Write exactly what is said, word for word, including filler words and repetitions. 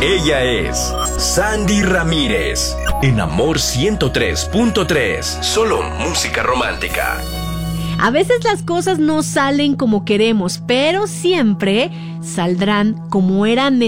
Ella es Sandy Ramírez. En Amor ciento tres punto tres. Solo música romántica. A veces las cosas no salen como queremos, pero siempre saldrán como eran